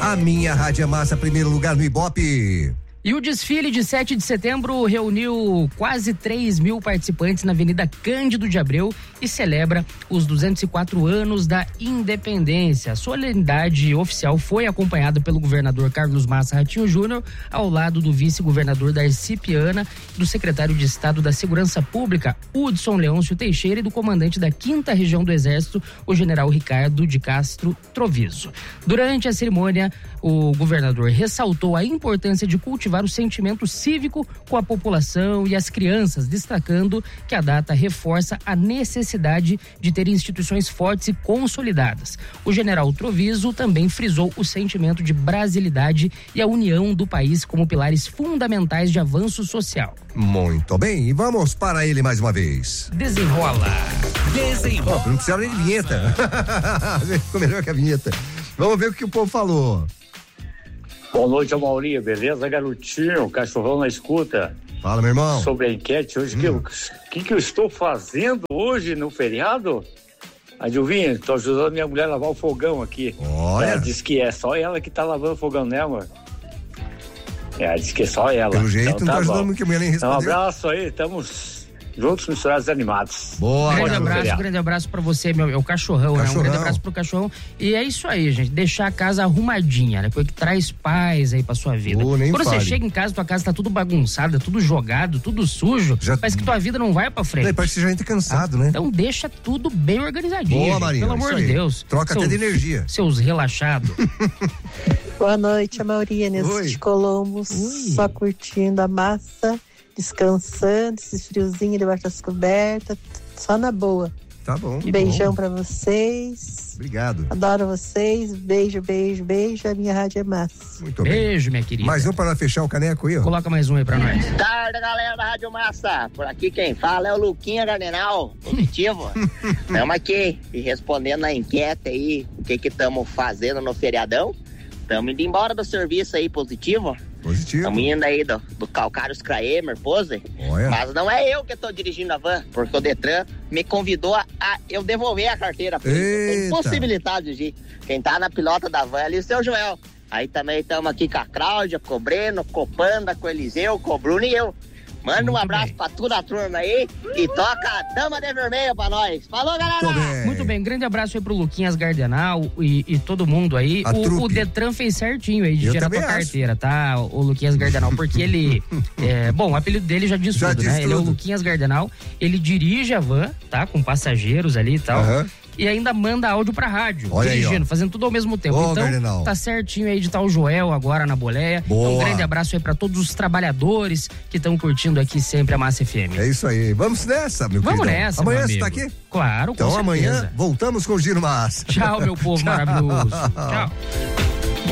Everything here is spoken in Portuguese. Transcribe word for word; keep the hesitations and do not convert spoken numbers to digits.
A minha Rádio é Massa, primeiro lugar no Ibope. E o desfile de sete de setembro reuniu quase três mil participantes na Avenida Cândido de Abreu e celebra os duzentos e quatro anos da independência. A solenidade oficial foi acompanhada pelo governador Carlos Massa Ratinho Júnior, ao lado do vice-governador Darcy Piana, do secretário de Estado da Segurança Pública, Hudson Leôncio Teixeira, e do comandante da quinta Região do Exército, o general Ricardo de Castro Troviso. Durante a cerimônia, o governador ressaltou a importância de cultivar o sentimento cívico com a população e as crianças, destacando que a data reforça a necessidade de ter instituições fortes e consolidadas. O general Troviso também frisou o sentimento de brasilidade e a união do país como pilares fundamentais de avanço social. Muito bem, e vamos para ele mais uma vez. Desenrola. Desenrola. Oh, não precisa nem de vinheta. Ficou melhor que a vinheta. Vamos ver o que o povo falou. Boa noite, Amaurinha, beleza, garotinho? Cachorrão na escuta. Fala, meu irmão. Sobre a enquete hoje, o hum. que, que eu estou fazendo hoje no feriado? Adivinha, estou ajudando a minha mulher a lavar o fogão aqui. Olha. Ela disse que é só ela que tá lavando o fogão, né, amor? É, ela disse que é só ela. Pelo jeito, então, tá não tá ajudando muito que a mulher nem respondeu. Um abraço aí, estamos juntos, misturados, animados. Boa, grande garoto. abraço, grande abraço pra você, meu, é o cachorrão, cachorrão, né? Um grande abraço pro cachorrão. E é isso aí, gente, deixar a casa arrumadinha, né? Porque traz paz aí pra sua vida. Oh, nem Quando fale. você chega em casa, tua casa tá tudo bagunçada, tudo jogado, tudo sujo, já... parece que tua vida não vai pra frente. É, parece que você já entra cansado, né? Então deixa tudo bem organizadinho. Boa, gente, Maria, pelo amor de Deus. Troca seus, até de energia. Seus relaxados. Boa noite, Amaurinha, Nilson de Colombos, só curtindo a massa, descansando, esses friozinhos debaixo das cobertas, só na boa. Tá bom. Um beijão bom. pra vocês. Obrigado. Adoro vocês. Beijo, beijo, beijo. A minha rádio é massa. Muito beijo, bem. Beijo, minha querida. Mais um para fechar o caneco aí, ó. Coloca mais um aí pra nós. Tarde, galera da Rádio Massa. Por aqui quem fala é o Luquinha Gardenal, positivo. Estamos aqui e respondendo a enquete aí, o que que estamos fazendo no feriadão. Estamos indo embora do serviço aí, positivo. Positivo. Estamos indo aí do, do Calcários Kraemer, Pose. Olha. Mas não é eu que estou dirigindo a van, porque o Detran me convidou a, a eu devolver a carteira. Impossibilidade de ir. Quem tá na pilota da van é ali o seu Joel. Aí também estamos aqui com a Cláudia, com o Breno, com o Panda, com o Eliseu, com o Bruno e eu. Manda um Muito abraço bem. pra toda a turma aí e toca a Dama de Vermelho pra nós. Falou, galera! Bem. Muito bem, grande abraço aí pro Luquinhas Gardenal e, e todo mundo aí. O, o Detran fez certinho aí de Eu tirar tua acho. carteira, tá? O, o Luquinhas Gardenal, porque ele, é, bom, o apelido dele já diz Já tudo, diz né? Ele é o tudo. Luquinhas Gardenal, ele dirige a van, tá? Com passageiros ali e tal. Aham. E ainda manda áudio pra rádio, Olha aí, dirigindo, ó. fazendo tudo ao mesmo tempo. Ô, então, Gardenal. tá certinho aí de estar o Joel agora na boleia. Boa. Então, um grande abraço aí pra todos os trabalhadores que estão curtindo aqui sempre a Massa F M. É isso aí. Vamos nessa, meu Vamos queridão. nessa, Amanhã meu você amigo. tá aqui? Claro, com Então certeza. amanhã voltamos com o Giro Massa. Tchau, meu povo maravilhoso. Tchau.